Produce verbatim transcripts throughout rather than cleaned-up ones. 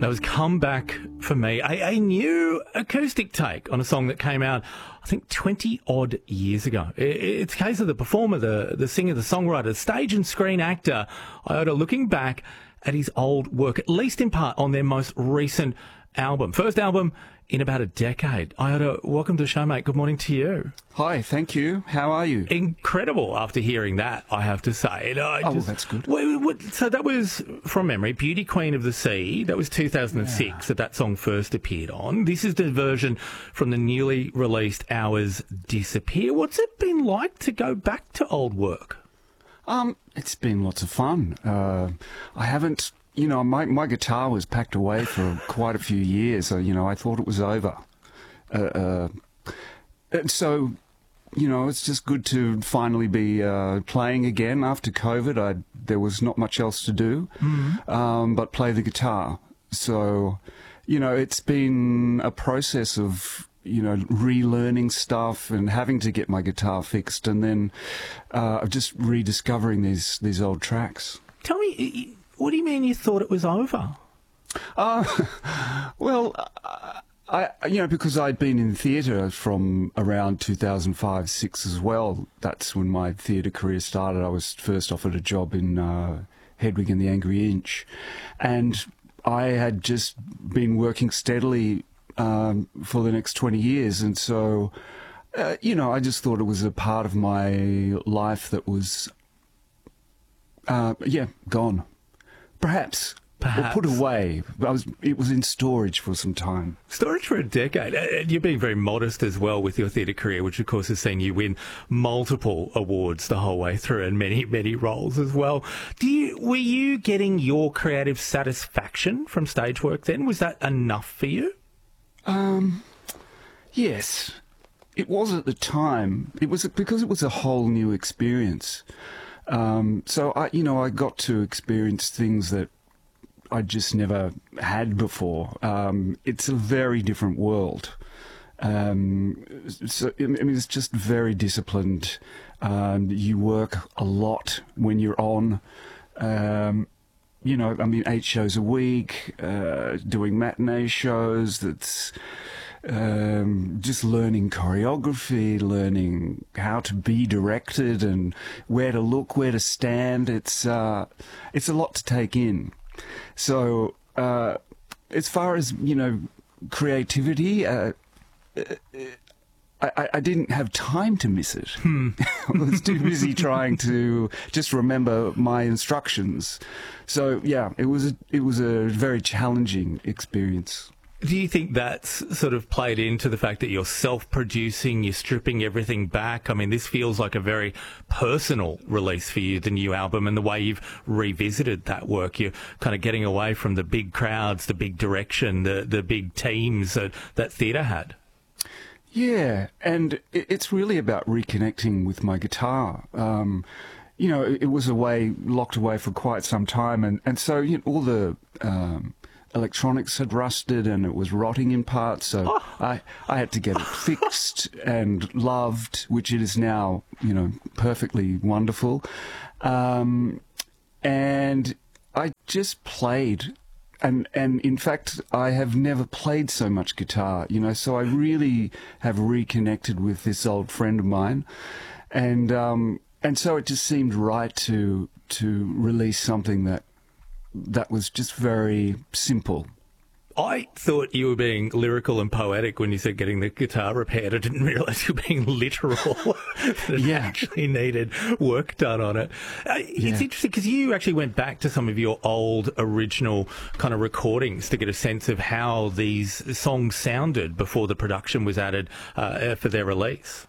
That was Come Back For Me, a, a new acoustic take on a song that came out, I think, twenty-odd years ago. It, it's a case of the performer, the, the singer, the songwriter, stage and screen actor, Iota, looking back at his old work, at least in part on their most recent album. First album in about a decade. Iota, welcome to the show, mate. Good morning to you. Hi, thank you. How are you? Incredible after hearing that, I have to say. And I oh, just, well, that's good. What, what, so that was, from memory, Beauty Queen of the Sea. That was two thousand six yeah. that that song first appeared on. This is the version from the newly released Hours Disappear. What's it been like to go back to old work? Um, it's been lots of fun. Uh, I haven't... You know, my, my guitar was packed away for quite a few years. So, you know, I thought it was over. Uh, uh, and so, you know, it's just good to finally be uh, playing again. After COVID, I, there was not much else to do mm-hmm. um, but play the guitar. So, you know, it's been a process of, you know, relearning stuff and having to get my guitar fixed and then uh, just rediscovering these, these old tracks. Tell me... What do you mean you thought it was over? Uh, well, I, you know, because I'd been in theatre from around two thousand five, six as well. That's when my theatre career started. I was first offered a job in uh, Hedwig and the Angry Inch. And I had just been working steadily um, for the next twenty years. And so, uh, you know, I just thought it was a part of my life that was, uh, yeah, gone. Perhaps. Perhaps. Or put away. I was, it was in storage for some time. Storage for a decade. And you're being very modest as well with your theatre career, which of course has seen you win multiple awards the whole way through and many, many roles as well. Do you, were you getting your creative satisfaction from stage work then? Was that enough for you? Um, yes. It was at the time. It was because it was a whole new experience. Um, so, I, you know, I got to experience things that I just never had before. Um, it's a very different world. Um, so, I mean, it's just very disciplined. Um, you work a lot when you're on. Um, you know, I mean, eight shows a week, uh, doing matinee shows. That's... Um, just learning choreography, learning how to be directed and where to look, where to stand. It's uh, it's a lot to take in. So uh, as far as, you know, creativity, uh, I, I didn't have time to miss it. Hmm. I was too busy trying to just remember my instructions. So yeah, it was a, it was a very challenging experience. Do you think that's sort of played into the fact that you're self-producing, you're stripping everything back? I mean, this feels like a very personal release for you, the new album, and the way you've revisited that work. You're kind of getting away from the big crowds, the big direction, the, the big teams that, that theatre had. Yeah, and it's really about reconnecting with my guitar. Um, you know, it was away, locked away for quite some time, and, and so you know, all the... Um, electronics had rusted and it was rotting in parts, so oh. I, I had to get it fixed and loved, which it is now, you know, perfectly wonderful. Um, and I just played, and, and in fact, I have never played so much guitar, you know, so I really have reconnected with this old friend of mine. And, um, and so it just seemed right to, to release something that that was just very simple. I thought you were being lyrical and poetic when you said getting the guitar repaired. I didn't realise you were being literal. that it yeah. actually needed work done on it. Uh, it's yeah. interesting because you actually went back to some of your old original kind of recordings to get a sense of how these songs sounded before the production was added uh, for their release.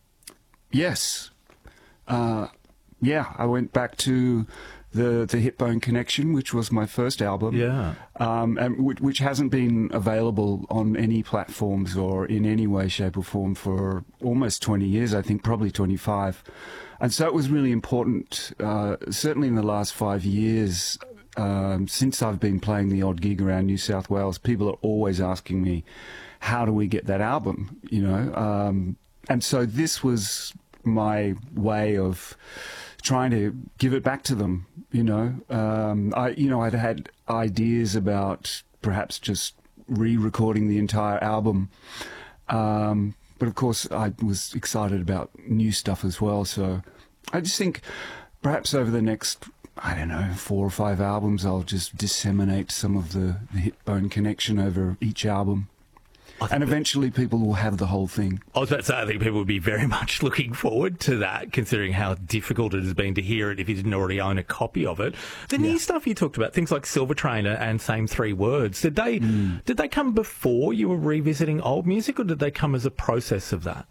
Yes. Uh, yeah, I went back to... The the Hip Bone Connection, which was my first album, yeah, um, and which, which hasn't been available on any platforms or in any way, shape, or form for almost twenty years. I think probably twenty-five, and so it was really important. Uh, certainly in the last five years, um, since I've been playing the odd gig around New South Wales, people are always asking me, "How do we get that album?" You know, um, and so this was my way of trying to give it back to them. You know, um, I you know I'd had ideas about perhaps just re-recording the entire album. Um, but of course, I was excited about new stuff as well. So I just think perhaps over the next, I don't know, four or five albums, I'll just disseminate some of the, the Hip-Bone Connection over each album. And eventually people will have the whole thing. I was about to say, I think people would be very much looking forward to that, considering how difficult it has been to hear it if you didn't already own a copy of it. The yeah. new stuff you talked about, things like Silver Train and Same Three Words, did they mm. did they come before you were revisiting old music, or did they come as a process of that?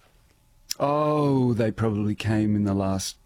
Oh, they probably came in the last...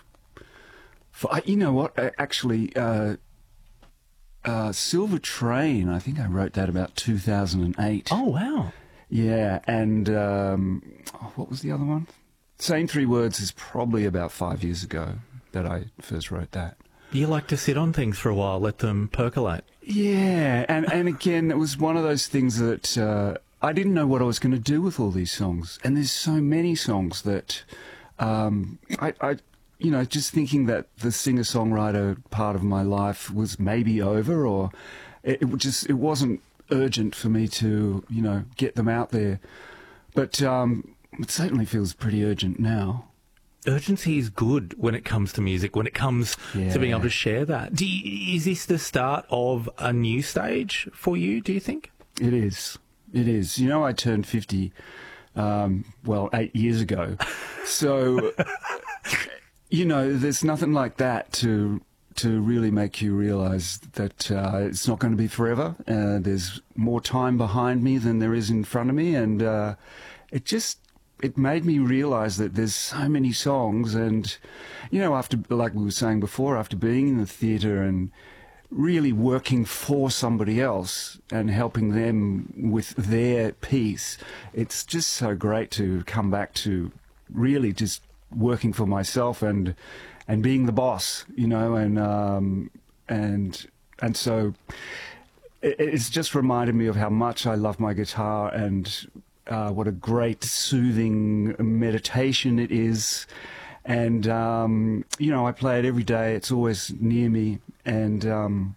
For, you know what, actually... Uh, Uh, Silver Train, I think I wrote that about two thousand eight. Oh, wow. Yeah, and um, oh, what was the other one? Same Three Words is probably about five years ago that I first wrote that. You like to sit on things for a while, let them percolate. Yeah, and, and again, it was one of those things that uh, I didn't know what I was going to do with all these songs. And there's so many songs that um, I... I you know, just thinking that the singer-songwriter part of my life was maybe over, or it, it just it wasn't urgent for me to, you know, get them out there. But um, it certainly feels pretty urgent now. Urgency is good when it comes to music, when it comes yeah. to being able to share that. Do you, is this the start of a new stage for you, do you think? It is. It is. You know, I turned fifty, um, well, eight years ago. So... You know, there's nothing like that to to really make you realise that uh, it's not going to be forever. Uh, there's more time behind me than there is in front of me, and uh, it just it made me realise that there's so many songs, and you know, after like we were saying before, after being in the theatre and really working for somebody else and helping them with their piece, it's just so great to come back to really just working for myself and and being the boss, you know, and um, and and so it, it's just reminded me of how much I love my guitar and uh, what a great soothing meditation it is. And um, you know, I play it every day. It's always near me, and um,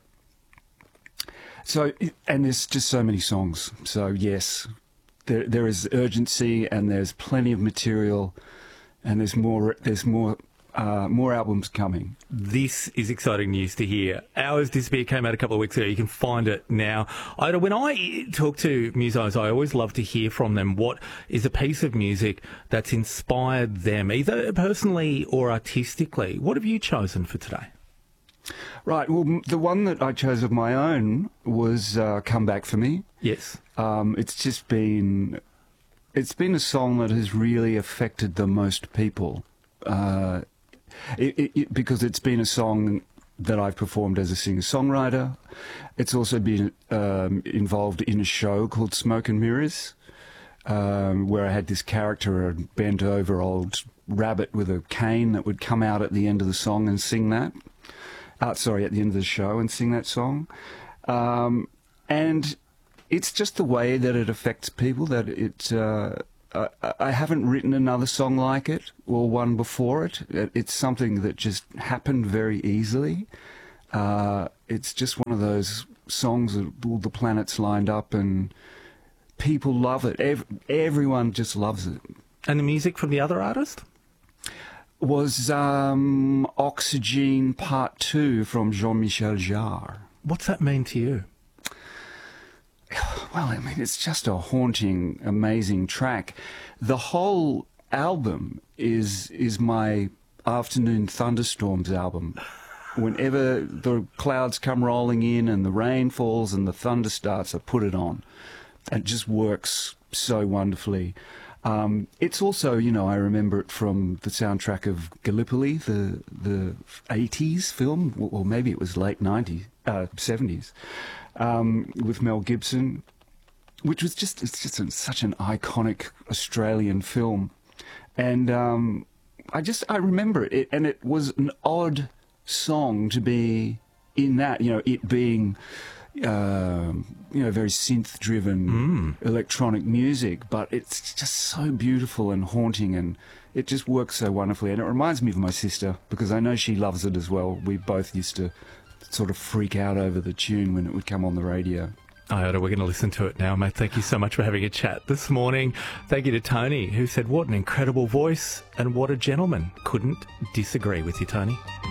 so and there's just so many songs. So yes, there there is urgency, and there's plenty of material. And there's more. There's more. Uh, more albums coming. This is exciting news to hear. Hours Disappear came out a couple of weeks ago. You can find it now. I, when I talk to musos, I always love to hear from them what is a piece of music that's inspired them, either personally or artistically. What have you chosen for today? Right. Well, the one that I chose of my own was uh, "Come Back for Me." Yes. Um, it's just been. It's been a song that has really affected the most people, uh, it, it, it, because it's been a song that I've performed as a singer-songwriter. It's also been um, involved in a show called Smoke and Mirrors, um, where I had this character, a bent-over old rabbit with a cane that would come out at the end of the song and sing that. Uh, sorry, at the end of the show and sing that song. Um, and... It's just the way that it affects people, that it... Uh, I, I haven't written another song like it, or one before it. It's something that just happened very easily. Uh, it's just one of those songs that all the planets lined up and people love it. Ev everyone just loves it. And the music from the other artist? Was um, Oxygen Part two from Jean-Michel Jarre. What's that mean to you? Well, I mean, it's just a haunting, amazing track. The whole album is is my Afternoon Thunderstorms album. Whenever the clouds come rolling in and the rain falls and the thunder starts, I put it on. It just works so wonderfully. Um, it's also, you know, I remember it from the soundtrack of Gallipoli, the the eighties film, or maybe it was late nineties, uh, seventies. Um, with Mel Gibson, which was just, it's just a, such an iconic Australian film. And um, I just, I remember it, and it was an odd song to be in that, you know, it being, uh, you know, very synth-driven mm. electronic music, but it's just so beautiful and haunting, and it just works so wonderfully. And it reminds me of my sister, because I know she loves it as well. We both used to sort of freak out over the tune when it would come on the radio. Iota, we're going to listen to it now, mate. Thank you so much for having a chat this morning. Thank you to Tony, who said, what an incredible voice and what a gentleman. Couldn't disagree with you, Tony.